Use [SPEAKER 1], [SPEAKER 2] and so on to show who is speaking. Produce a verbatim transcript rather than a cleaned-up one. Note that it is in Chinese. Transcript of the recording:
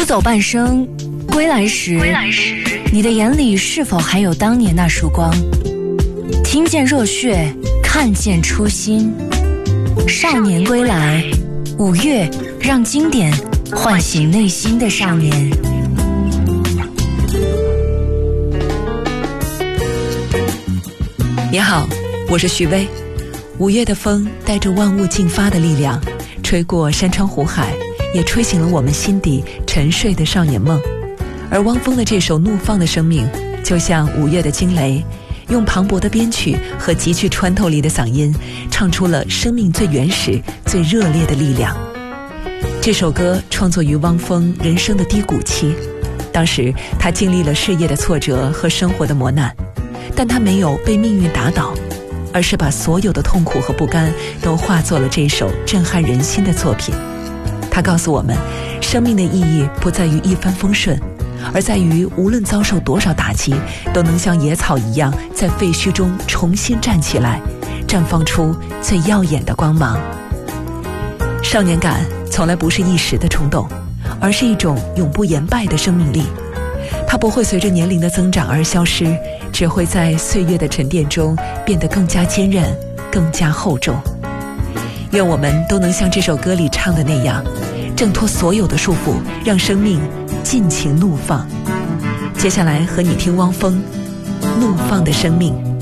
[SPEAKER 1] 出走半生，归来时，归来时，你的眼里是否还有当年那束光？听见热血，看见初心。少年归来，五月让经典唤醒内心的少年。
[SPEAKER 2] 你好，我是徐薇。五月的风带着万物竞发的力量，吹过山川湖海，也吹醒了我们心底沉睡的少年梦。而汪峰的这首《怒放的生命》，就像五月的惊雷，用磅礴的编曲和极具穿透力的嗓音，唱出了生命最原始、最热烈的力量。这首歌创作于汪峰人生的低谷期，当时他经历了事业的挫折和生活的磨难，但他没有被命运打倒，而是把所有的痛苦和不甘都化作了这首震撼人心的作品。他告诉我们，生命的意义不在于一帆风顺，而在于无论遭受多少打击，都能像野草一样在废墟中重新站起来，绽放出最耀眼的光芒。少年感从来不是一时的冲动，而是一种永不言败的生命力。它不会随着年龄的增长而消失，只会在岁月的沉淀中变得更加坚韧，更加厚重。愿我们都能像这首歌里唱的那样，挣脱所有的束缚，让生命尽情怒放。接下来和你听汪峰《怒放的生命》。